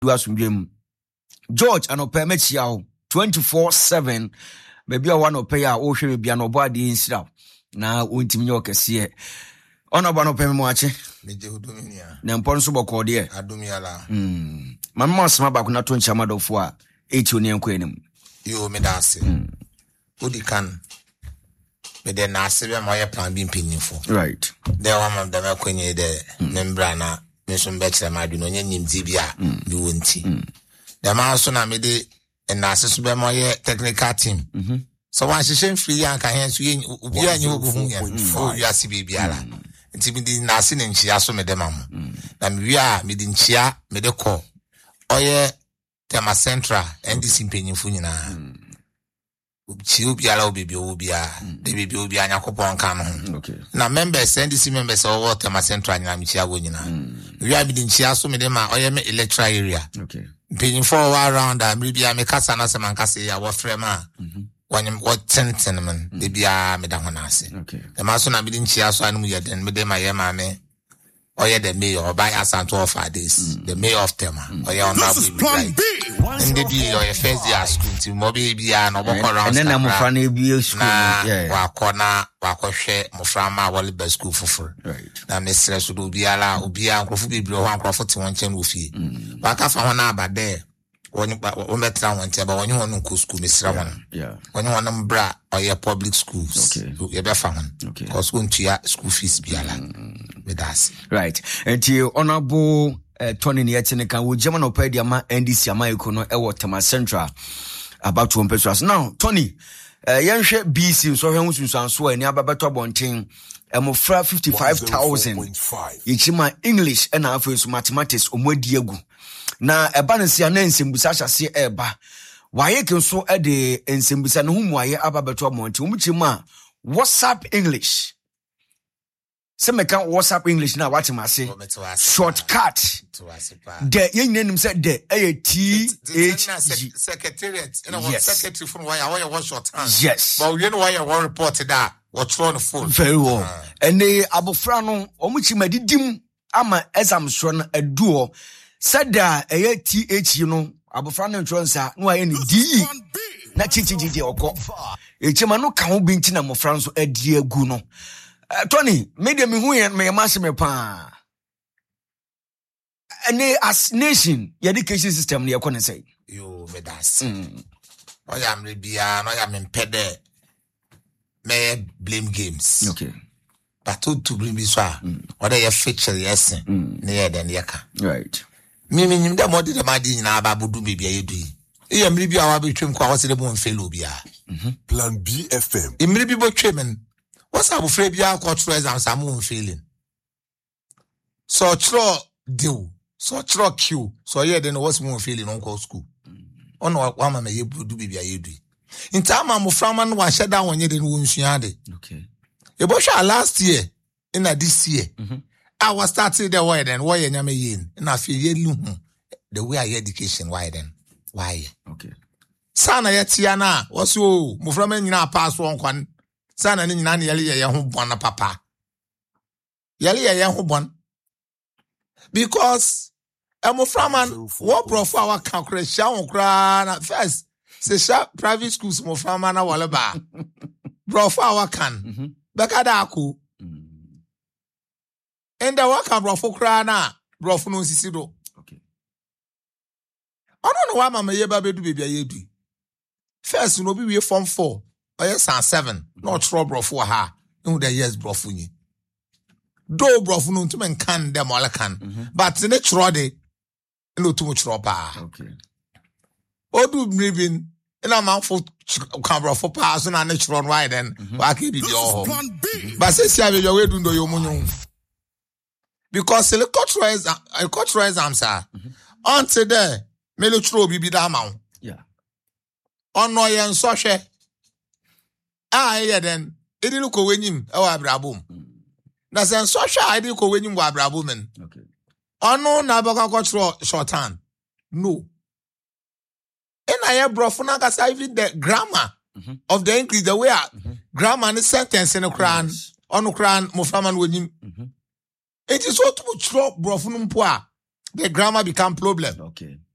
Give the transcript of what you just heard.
asumdwem George anope mechia ho 24/7 maybe a one opay a wo hwe bia no body insira na wontimi nye okese ona ba no pe me ache meje odomia na mpon so boko de adomia la mamma asma ba ko na to nchama dofo a eti oni enko enim yo me da ase odi kan me de na ase be moye plan bi mpanyinfo right there one of them akwenye de membra na me so mbe kire ma du no nya nyimdi bia bi wonti the man so na me de na ase so be moye technical team so one shishen free yanka hen so yen obi anyi obuhu yan fo wiase bibiara nti mi di na ase ne nchia so me de mam na me wia me di nchia me de ko oye tema central ndc mpanyinfo nyina chi obiara obibi obia de bibi obia nyakopon kan no okay na members ndc members owo tema central nyina me chia go nyina wia me di nchia so me de ma oye me electoral area okay mpanyinfo around a me bia me kasa na se man kasa ya wo frema what tenten man de bia me da hona ase okay the man so na me di nchia so anu ye den me de ma ye ma me oye the mayor by Asanto of this the mayor of Tema oye on that right and the oye first year school to mobi bia no boko around and then am fa na bi school yeah wa kona wa kohwe moframa wole ba school fufu right na me stress do biala obia nkrofo bibiri ho nkrofo te won chen wo fie wa ka fa ho na abade woni metra won te ba woni ho no school me sra won yeah woni ho no mbra oye public schools ye be fa won because school ntua school fees biala with us right until honorable Tony Nietine kan wo German opedia ma NDC amaiko no e wo Tema Central about one person now Tony yenhwe BC so hwe nsunsanso ani ababeto bonten emofra 55,000 yichima English and afensu mathematics omwadi agu na eba ne sia na nsembusa hyase eba waye kenso e de nsembusa ne hu waye ababeto bonten omchima WhatsApp English se meka WhatsApp English na what ma say shortcut de yenim say de THG secretariat secretary from why was short yes but you know why you report that what's wrong full very well and the abofra no omuchi madidim ama exam so na aduo said da TH no abofra no ntronsa no aye ni D na chichiji okọ echema no ka ho binti na mofra nso adi agu no Tony, media me hu yen me masime pa. Ane as nation, education system ne yakọ ne say. Yo me das. Oya mre bia, no ya me mpede. Me blame games. Okay. But to blame bi so a, oda ye feature yes. Ne ye den ye ka. Right. Me nyim da modi da madi nyina aba bodu bibia yedu yi. Ye mre bia wa betwem kwa wose de bo mfelo bia. Plan B FM. Mre bi bo twemen. What's up with Fabia cultural exams? I'm feeling. So tro do. So tro Q. So yeah, then what's more feeling on call school? On what one may do be a do. In time I'm from and one shut down when you didn't win Shiade. Okay. A bush last year in this year. I was starting the way then why you me yin. And I feel ye the way I education why then. Why? Okay. Sana yetiana was you Muframan in our pass one. Sana ni nyina yele ye ho bon na papa yele ye ho bon because emoframan wo profo our calculation kra na first se sha private schools moframan na wale ba profo our kan bekada aku enda waka profo kra na profo no sisi do okay ono no wa mama ye ba bedu bebia ye du first no bi we form 4 yes, and 7. Not trouble for her. No, the yes, brofu. Do brofu no to men can them all can. But in a trode, no too much ropa. Okay. O do living in a mouth for camera for pass and a natural ride then. Why keep it your home? But since you have your way to do your money. Because the cultural exams are until there, Melotro be that amount. Yeah. On no yen social. Yeah, then it didn't go when him our brabum. That's an social I didn't go when him were brabumen. Okay. Oh no, Naboka short hand. No. And I have brofunaka even the grammar of the English, the way grammar and sentence in a crown on a crown, Mofaman with him. It is so to much brofunum poa. The grammar become problem. Okay.